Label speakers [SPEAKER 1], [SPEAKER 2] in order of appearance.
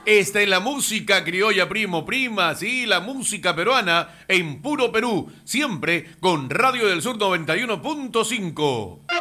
[SPEAKER 1] Esta es la música criolla primo prima, sí, la música peruana en puro Perú, siempre con Radio del Sur 91.5.